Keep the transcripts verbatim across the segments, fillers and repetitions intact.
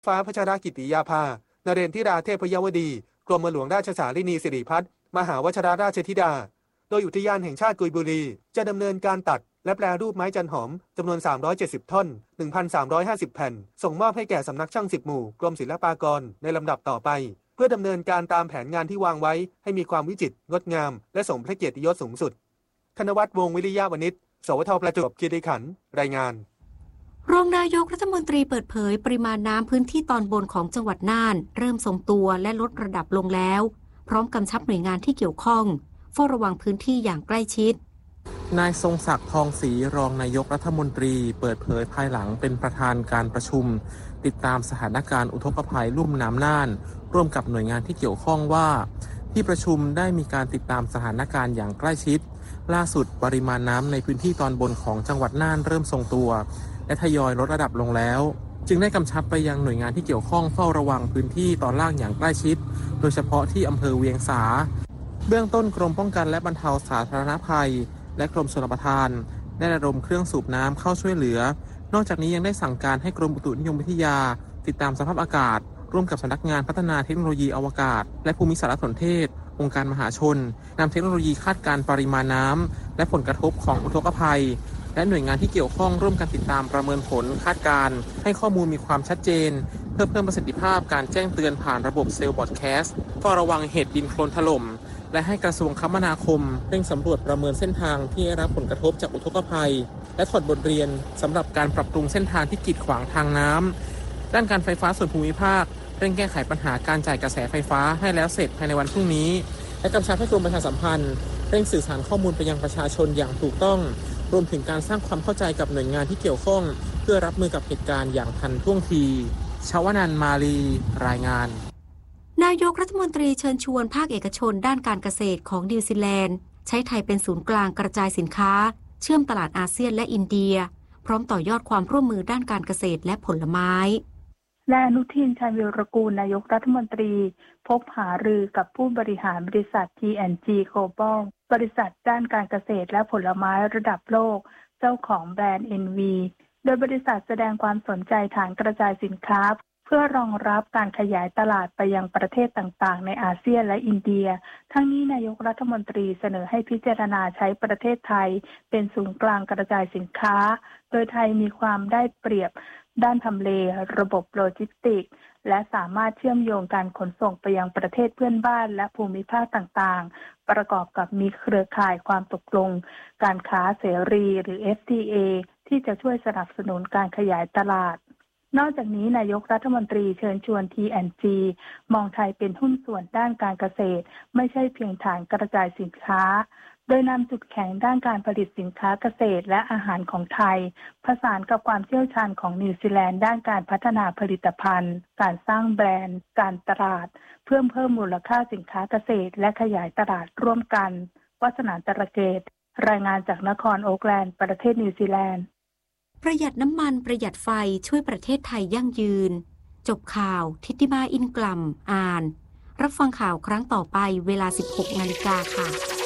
ฟ้าพัชรกิติยาภานเรนทิราเทพยวดีกรมหลวงราชสารินีสิริพัฒน์มหาวชรราชธิดาโดยอุทยานแห่งชาติกุยบุรีจะดำเนินการตัดและแปรรูปไม้จันหอมจำนวนสามร้อยเจ็ดสิบท่อน หนึ่งพันสามร้อยห้าสิบ แผ่นส่งมอบให้แก่สำนักช่างสิบหมู่กรมศิลปากรในลำดับต่อไปเพื่อดำเนินการตามแผนงานที่วางไว้ให้มีความวิจิตรงดงามและสมพระเกียรติยศสูงสุดธนวัฒน์วงศ์วิริยะวณิชสวทประจวบคีรีขันธ์รายงานรองนายกรัฐมนตรีเปิดเผยปริมาณน้ำพื้นที่ตอนบนของจังหวัดน่านเริ่มทรงตัวและลดระดับลงแล้วพร้อมกำชับหน่วยงานที่เกี่ยวข้องเฝ้าระวังพื้นที่อย่างใกล้ชิดนายทรงศักดิ์ทองศรีรองนายกรัฐมนตรีเปิดเผยภายหลังเป็นประธานการประชุมติดตามสถานการณ์อุทกภัยลุ่มน้ำน่านร่วมกับหน่วยงานที่เกี่ยวข้องว่าที่ประชุมได้มีการติดตามสถานการณ์อย่างใกล้ชิดล่าสุดปริมาณน้ำในพื้นที่ตอนบนของจังหวัดน่านเริ่มทรงตัวและทยอยลดระดับลงแล้วจึงได้กำชับไปยังหน่วยงานที่เกี่ยวข้องเฝ้าระวังพื้นที่ตอนล่างอย่างใกล้ชิดโดยเฉพาะที่อำเภอเวียงสาเบื้องต้นกรมป้องกันและบรรเทาสาธารณภัยและกรมชลประทานได้ระดมเครื่องสูบน้ำเข้าช่วยเหลือนอกจากนี้ยังได้สั่งการให้กรมอุตุนิยมวิทยาติดตามสภาพอากาศร่วมกับสำนักงานพัฒนาเทคโนโลยีอวกาศและภูมิสารสนเทศองค์การมหาชนนำเทคโนโลยีคาดการณ์ปริมาณน้ำและผลกระทบของอุทกภัยและหน่วยงานที่เกี่ยวข้องร่วมกันติดตามประเมินผลคาดการณ์ให้ข้อมูลมีความชัดเจนเพื่อเพิ่มประสิทธิภาพการแจ้งเตือนผ่านระบบเซลล์บอดแคสต์เฝ้าระวังเหตุดินโคลนถล่มและให้กระทรวงคมนาคมเร่งสำรวจประเมินเส้นทางที่ได้รับผลกระทบจากอุทกภัยและถอดบทเรียนสำหรับการปรับปรุงเส้นทางที่กีดขวางทางน้ำด้านการไฟฟ้าส่วนภูมิภาคเร่งแก้ไขปัญหาการจ่ายกระแสไฟฟ้าให้แล้วเสร็จภายในวันพรุ่งนี้และกำชับให้กรมประชาสัมพันธ์เร่งสื่อสารข้อมูลไปยังประชาชนอย่างถูกต้องรวมถึงการสร้างความเข้าใจกับหน่วยงานที่เกี่ยวข้องเพื่อรับมือกับเหตุการณ์อย่างทันท่วงทีชวนันท์มาลีรายงานนายกรัฐมนตรีเชิญชวนภาคเอกชนด้านการเกษตรของนิวซีแลนด์ใช้ไทยเป็นศูนย์กลางกระจายสินค้าเชื่อมตลาดอาเซียนและอินเดียพร้อมต่อยอดความร่วมมือด้านการเกษตรและผลไม้และอนุทินชาญวีรกูลนายกรัฐมนตรีพบหารือกับผู้บริหารบริษัท ที แอนด์ จี Global บริษัทด้านการเกษตรและผลไม้ระดับโลกเจ้าของแบรนด์ เอ็น วี โดยบริษัทแสดงความสนใจฐานกระจายสินค้าเพื่อรองรับการขยายตลาดไปยังประเทศต่างๆในอาเซียนและอินเดียทั้งนี้นายกรัฐมนตรีเสนอให้พิจารณาใช้ประเทศไทยเป็นศูนย์กลางกระจายสินค้าโดยไทยมีความได้เปรียบด้านทำเลระบบโลจิสติกส์และสามารถเชื่อมโยงการขนส่งไปยังประเทศเพื่อนบ้านและภูมิภาคต่างๆประกอบกับมีเครือข่ายความตกลงการค้าเสรีหรือ เอฟ ที เอ ที่จะช่วยสนับสนุนการขยายตลาดนอกจากนี้นายกรัฐมนตรีเชิญชวน ที แอนด์ จี มองไทยเป็นหุ้นส่วนด้านการเกษตรไม่ใช่เพียงฐานกระจายสินค้าโดยนำจุดแข็งด้านการผลิตสินค้าเกษตรและอาหารของไทยผสานกับความเชี่ยวชาญของนิวซีแลนด์ด้านการพัฒนาผลิตภัณฑ์การสร้างแบรนด์การตลาดเพื่อเพิ่มมูลค่าสินค้าเกษตรและขยายตลาดร่วมกันวัฒนาตระเกตรายงานจากนครโอ๊คแลนด์ประเทศนิวซีแลนด์ประหยัดน้ำมันประหยัดไฟช่วยประเทศไทยยั่งยืนจบข่าวทิติมาอินกลัมอ่านรับฟังข่าวครั้งต่อไปเวลา สิบหกนาฬิกา ค่ะ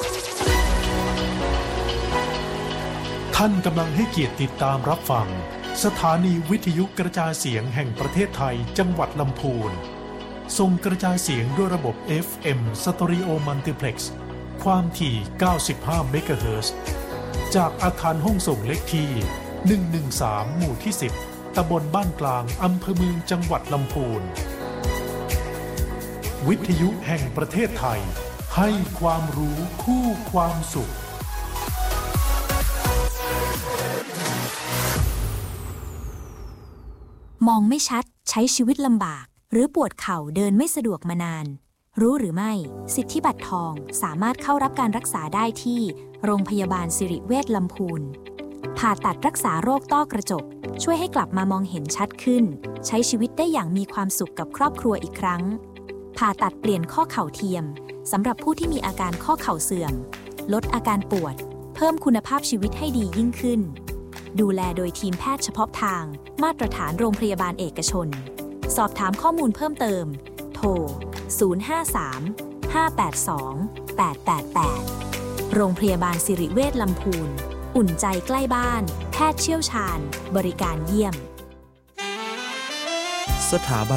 ท่านกำลังให้เกียรติติดตามรับฟังสถานีวิทยุกระจายเสียงแห่งประเทศไทยจังหวัดลำพูนส่งกระจายเสียงด้วยระบบ เอฟ เอ็ม Stereo Multiplex ความถี่เก้าสิบห้าเมกะเฮิรตซ์จากอาคารห้องส่งเลขที่หนึ่งหนึ่งสามหมู่ที่สิบตำบลบ้านกลางอำเภอเมืองจังหวัดลำพูนวิทยุแห่งประเทศไทยให้ความรู้คู่ความสุขมองไม่ชัดใช้ชีวิตลำบากหรือปวดเข่าเดินไม่สะดวกมานานรู้หรือไม่สิทธิบัตรทองสามารถเข้ารับการรักษาได้ที่โรงพยาบาลสิริเวชลำพูนผ่าตัดรักษาโรคต้อกระจกช่วยให้กลับมามองเห็นชัดขึ้นใช้ชีวิตได้อย่างมีความสุขกับครอบครัวอีกครั้งผ่าตัดเปลี่ยนข้อเข่าเทียมสำหรับผู้ที่มีอาการข้อเข่าเสื่อมลดอาการปวดเพิ่มคุณภาพชีวิตให้ดียิ่งขึ้นดูแลโดยทีมแพทย์เฉพาะทางมาตรฐานโรงพยาบาลเอกชนสอบถามข้อมูลเพิ่มเติมโทรศูนย์ ห้า สาม ห้า แปด สอง แปด แปด แปดโรงพยาบาลสิริเวชลำพูนอุ่นใจใกล้บ้านแพทย์เชี่ยวชาญบริการเยี่ยมสถาบัน